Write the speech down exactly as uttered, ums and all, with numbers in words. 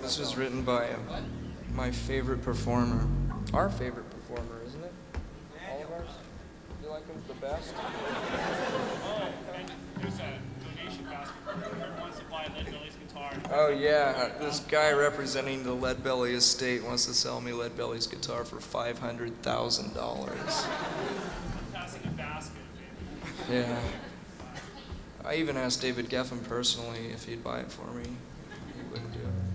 This was written by um, my favorite performer. Our favorite performer, isn't it? All of ours? You like him the best? Oh, and there's a donation basket for whoever wants to buy Lead Belly's guitar. Oh yeah, this guy representing the Lead Belly estate wants to sell me Lead Belly's guitar for five hundred thousand dollars. I'm passing a basket, baby. Yeah. I even asked David Geffen personally if he'd buy it for me. He wouldn't do it.